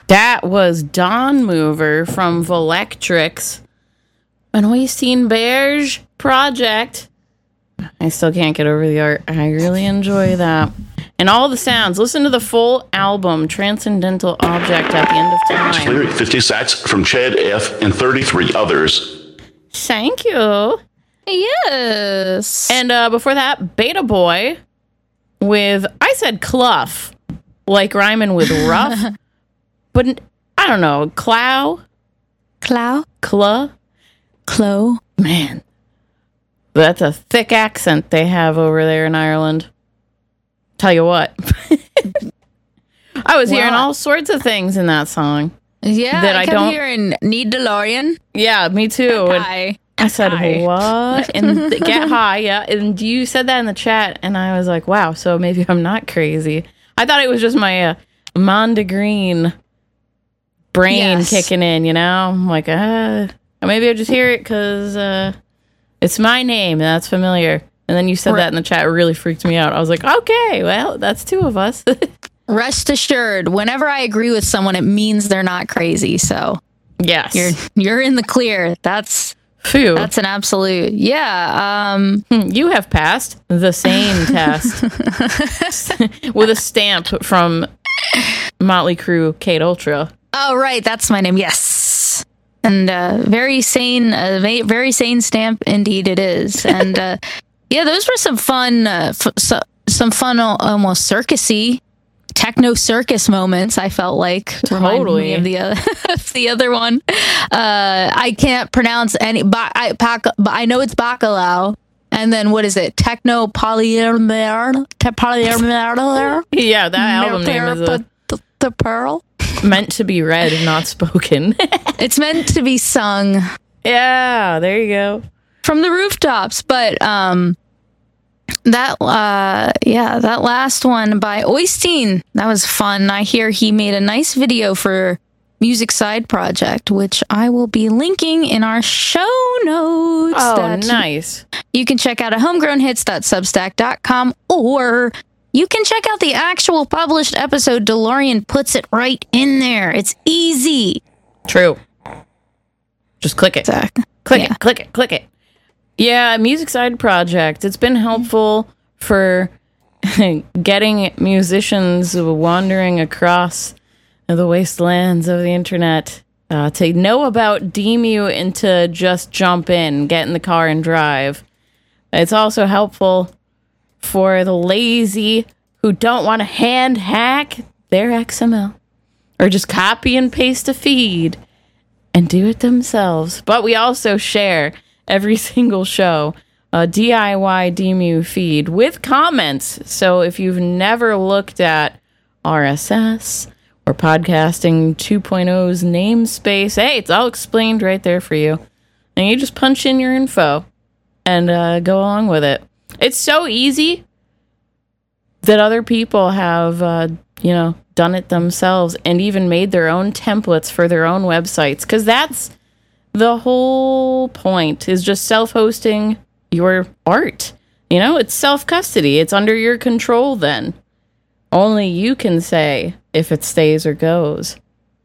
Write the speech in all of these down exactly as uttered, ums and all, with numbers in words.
That was Dawn Mover from Volectrix, an Oystein Berge project. I still can't get over the art. I really enjoy that. And all the sounds. Listen to the full album, Transcendental Object at the End of Time. Clear fifty sats from Chad F. and thirty-three others. Thank you. Yes. And uh, before that, Beta Boy with, I said Cluff, like rhyming with rough. But I don't know, Clow? Clow? Cla? Clo? Man, that's a thick accent they have over there in Ireland. Tell you what. I was Well, hearing all sorts of things in that song. Yeah, that I, I kept don't- hearing Need DeLorean. Yeah, me too. And Hi. I said, Hi. what? And th- get high, yeah. And you said that in the chat, and I was like, wow, so maybe I'm not crazy. I thought it was just my uh, Monda Green brain Yes. kicking in, you know? I'm like, uh, maybe I just hear it because uh, it's my name, and that's familiar. And then you said Right. that in the chat, it really freaked me out. I was like, okay, well, that's two of us. Rest assured, whenever I agree with someone, it means they're not crazy. So Yes. you're you're in the clear. That's Phew. that's an absolute. Yeah. Um. Hmm, you have passed the sane test with a stamp from Motley Crue Kate Ultra. Oh, right. That's my name. Yes. And uh, very sane, uh, va- very sane stamp indeed it is. And uh, yeah, those were some fun, uh, f- so, some fun, al- almost circusy, techno circus moments. I felt like Reminded Totally. me of the other, of the other one. Uh, I can't pronounce any. Ba- I, pac- I know it's bacalao. And then what is it? Techno polymer, te- polymer. Yeah, that album name is uh the, the pearl. meant to be read, not spoken. It's meant to be sung Yeah, there you go. from the rooftops, but um that uh yeah, that last one by Oystein, that was fun. I hear he made a nice video for Music Side Project, which I will be linking in our show notes. Oh, that nice. You can check out at homegrown hits dot substack dot com, or you can check out the actual published episode. DeLorean puts it right in there. It's easy. True. Just click it. Zach. Click Yeah. it, click it, click it. Yeah, Music Side Project. It's been helpful for getting musicians wandering across the wastelands of the internet uh, to know about D M U and to just jump in, get in the car and drive. It's also helpful for the lazy who don't want to hand hack their X M L or just copy and paste a feed and do it themselves. But we also share every single show a D I Y D M U feed with comments. So if you've never looked at R S S or Podcasting 2.0's namespace, hey, it's all explained right there for you. And you just punch in your info and uh, go along with it. It's so easy that other people have, uh, you know, done it themselves and even made their own templates for their own websites. Because that's the whole point, is just self-hosting your art. You know, it's self-custody. It's under your control then. Only you can say if it stays or goes.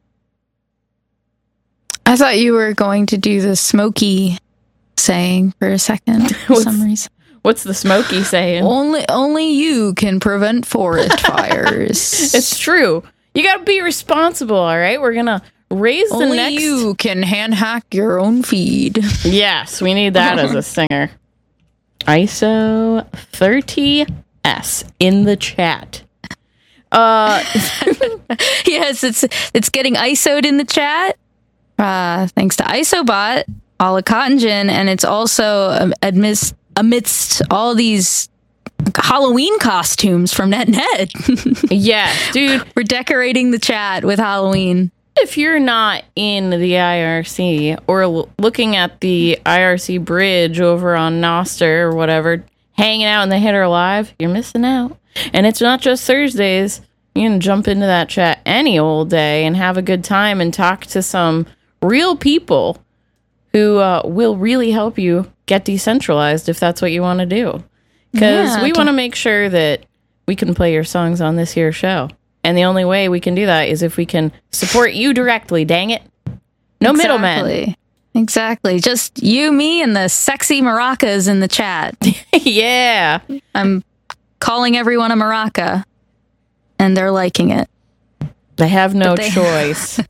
I thought you were going to do the smoky saying for a second for What's- some reason. What's the Smokey saying? Only only you can prevent forest fires. It's true. You got to be responsible, all right? We're going to raise the only next... you can hand hack your own feed. Yes, we need that as a singer. I S O thirty S in the chat. Uh, Yes, it's it's getting I S O'd in the chat. Uh, thanks to ISOBot, a la Cotton Gin, and it's also um, amidst amidst all these Halloween costumes from NetNet. yeah, dude, We're decorating the chat with Halloween. if you're not in the I R C or l- looking at the I R C bridge over on Noster or whatever, hanging out in the Hitter Live, you're missing out. And it's not just Thursdays. You can jump into that chat any old day and have a good time and talk to some real people who uh, will really help you get decentralized if that's what you want to do. Because Yeah, we to- want to make sure that we can play your songs on this here show. And the only way we can do that is if we can support you directly, dang it. No middlemen. Exactly. Exactly. Just you, me, and the sexy maracas in the chat. Yeah. I'm calling everyone a maraca, and they're liking it. They have no But they- choice.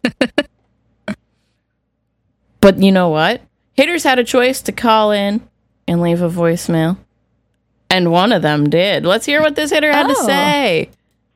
But you know what? Haters had a choice to call in and leave a voicemail. And one of them did. Let's hear what this hitter had to Oh. say.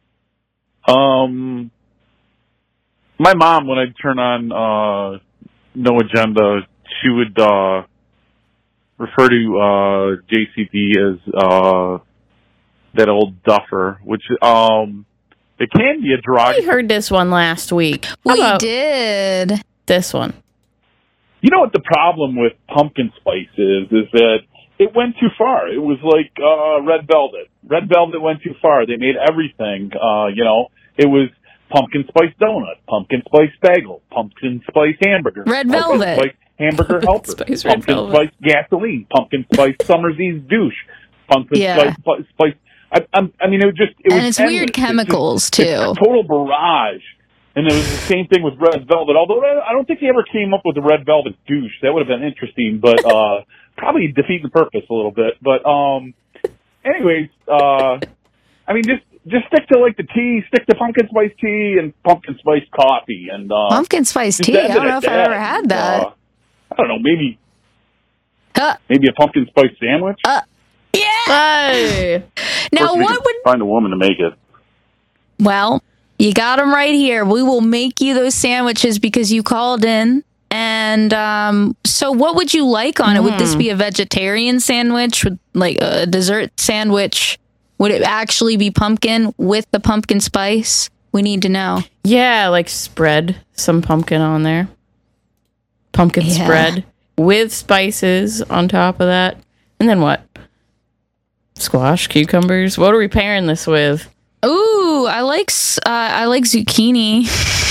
Um, my mom, when I'd turn on uh, No Agenda, she would uh, refer to uh, J C B as uh, that old duffer, which um, it can be a drug. We heard this one last week. How We about did. this one? You know what the problem with pumpkin spice is? Is that it went too far. It was like uh, Red Velvet. Red Velvet went too far. They made everything. Uh, you know, it was pumpkin spice donut, pumpkin spice bagel, pumpkin spice hamburger, Red pumpkin Velvet. spice hamburger helper, Spice Red pumpkin Velvet. spice gasoline, pumpkin spice summer's eve douche, pumpkin Yeah. spice spice. spice I, I'm, I mean, it was just it And was it's endless. weird It's just- chemicals, it's too. a total barrage. And it was the same thing with Red Velvet, although I don't think he ever came up with the Red Velvet douche. That would have been interesting, but uh, probably defeating the purpose a little bit. But um, anyways, uh, I mean, just just stick to like the tea, stick to pumpkin spice tea and pumpkin spice coffee. And uh, Pumpkin spice just tea. I end don't it know at if I've ever had that. Uh, I don't know, maybe Huh. maybe a pumpkin spice sandwich. Uh, Yeah. Hey. Now, Of course, we what could would... find a woman to make it? Well, you got them right here. We will make you those sandwiches because you called in. And um, so what would you like on it? Would this be a vegetarian sandwich? Would, like a dessert sandwich? Would it actually be pumpkin with the pumpkin spice? We need to know. Yeah, like spread some pumpkin on there. Pumpkin Yeah. spread with spices on top of that. And then what? Squash, cucumbers. What are we pairing this with? Ooh, I like s- uh, I like zucchini.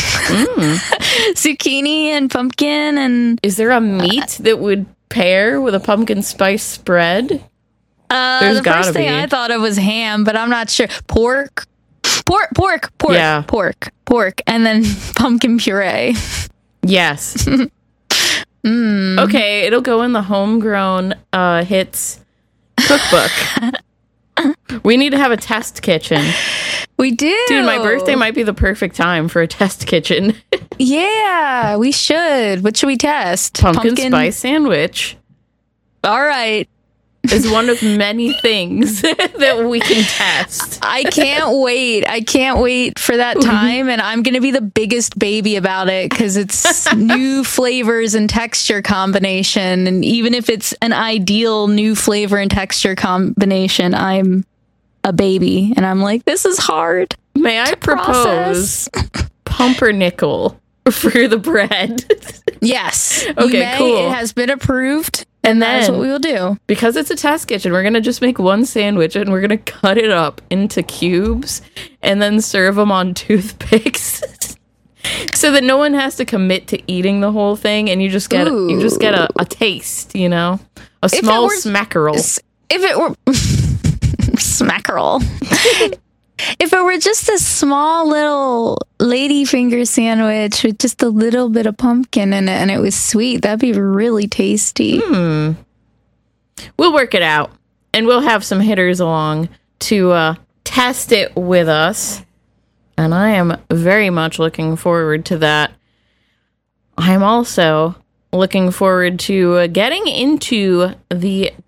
Zucchini and pumpkin and Is there a meat that would pair with a pumpkin spice spread? uh, There's the gotta first thing be. I thought of was ham, but I'm not sure. Pork, pork, pork, pork, Yeah. pork, pork, and then pumpkin puree. Yes. Mm. Okay, it'll go in the homegrown uh, hits cookbook. We need to have a test kitchen. We do, Dude, my birthday might be the perfect time for a test kitchen. Yeah, we should. What should we test? Pumpkin, spice sandwich All right. is one of many things that we can test. I can't wait. I can't wait for that time. And I'm going to be the biggest baby about it because it's new flavors and texture combination. And even if it's an ideal new flavor and texture combination, I'm a baby. And I'm like, this is hard. May I propose process. pumpernickel for the bread? Yes. You Okay, may. cool. It has been approved. And That's then, what we will do. because it's a test kitchen, we're going to just make one sandwich and we're going to cut it up into cubes and then serve them on toothpicks. So that no one has to commit to eating the whole thing, and you just get you just get a, a taste, you know, a it small were- smackerel. S- If it were smackerel. If it were just a small little ladyfinger sandwich with just a little bit of pumpkin in it and it was sweet, that'd be really tasty. Hmm. We'll work it out, and we'll have some hitters along to uh, test it with us. And I am very much looking forward to that. I'm also looking forward to uh, getting into the